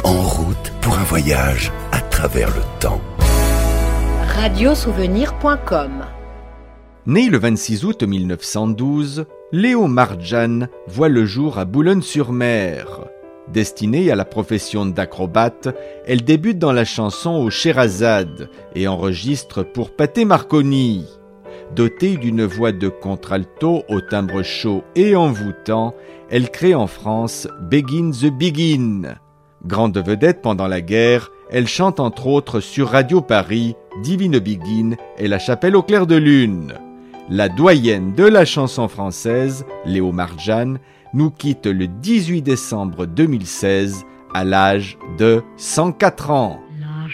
En route pour un voyage à travers le temps. Radiosouvenir.com. Né le 26 août 1912, Léo Marjan voit le jour à Boulogne-sur-Mer. Destinée à la profession d'acrobate, elle débute dans la chanson au Sherazade et enregistre pour Pathé Marconi. Dotée d'une voix de contralto au timbre chaud et envoûtant, elle crée en France Begin the Begin. Grande vedette pendant la guerre, elle chante entre autres sur Radio Paris, Divine Begin et La Chapelle au clair de lune. La doyenne de la chanson française, Léo Marjan, nous quitte le 18 décembre 2016 à l'âge de 104 ans.